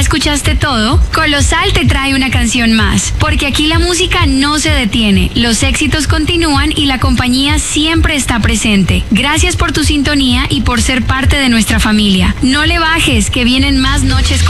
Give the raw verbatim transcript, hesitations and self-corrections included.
escuchaste todo? Colosal te trae una canción más, porque aquí la música no se detiene, los éxitos continúan y la compañía siempre está presente. Gracias por tu sintonía y por ser parte de nuestra familia. No le bajes, que vienen más noches con